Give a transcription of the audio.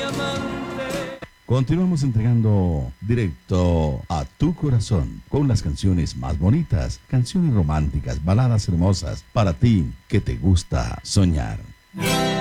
Continuamos entregando directo a tu corazón con las canciones más bonitas, canciones románticas, baladas hermosas para ti que te gusta soñar.